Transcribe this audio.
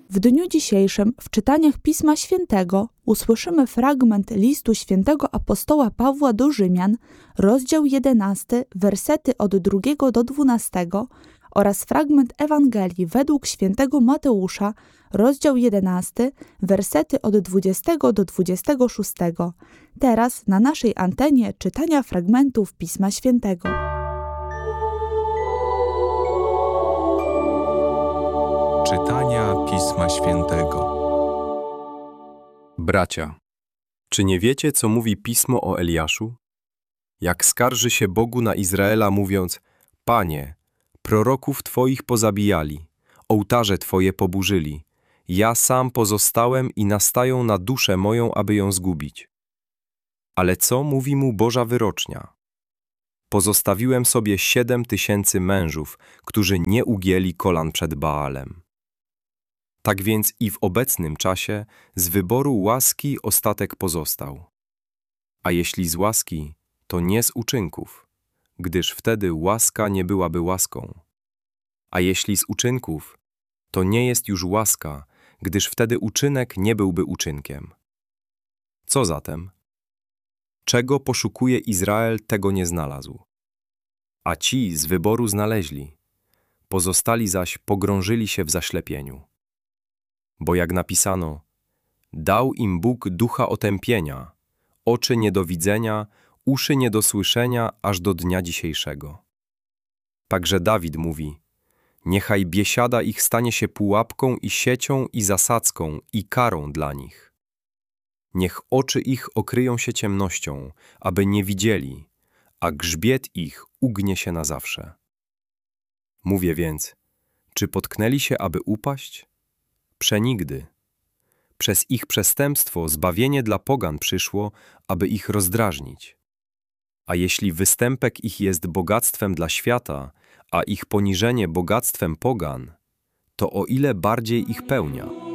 W dniu dzisiejszym w czytaniach Pisma Świętego usłyszymy fragment listu świętego apostoła Pawła do Rzymian, rozdział 11, wersety od 2 do 12 oraz fragment Ewangelii według świętego Mateusza, rozdział 11, wersety od 20 do 26. Teraz na naszej antenie czytania fragmentów Pisma Świętego. Czytania Pisma Świętego. Bracia, czy nie wiecie, co mówi Pismo o Eliaszu? Jak skarży się Bogu na Izraela, mówiąc: Panie, proroków Twoich pozabijali, ołtarze Twoje poburzyli, ja sam pozostałem i nastają na duszę moją, aby ją zgubić. Ale co mówi mu Boża wyrocznia? Pozostawiłem sobie 7000 mężów, którzy nie ugięli kolan przed Baalem. Tak więc i w obecnym czasie z wyboru łaski ostatek pozostał. A jeśli z łaski, to nie z uczynków, gdyż wtedy łaska nie byłaby łaską. A jeśli z uczynków, to nie jest już łaska, gdyż wtedy uczynek nie byłby uczynkiem. Co zatem? Czego poszukuje Izrael, tego nie znalazł. A ci z wyboru znaleźli, pozostali zaś pogrążyli się w zaślepieniu. Bo jak napisano, dał im Bóg ducha otępienia, oczy nie do widzenia, uszy nie do słyszenia, aż do dnia dzisiejszego. Także Dawid mówi, niechaj biesiada ich stanie się pułapką i siecią i zasadzką i karą dla nich. Niech oczy ich okryją się ciemnością, aby nie widzieli, a grzbiet ich ugnie się na zawsze. Mówię więc, czy potknęli się, aby upaść? Przenigdy. Przez ich przestępstwo zbawienie dla pogan przyszło, aby ich rozdrażnić. A jeśli występek ich jest bogactwem dla świata, a ich poniżenie bogactwem pogan, to o ile bardziej ich pełnia.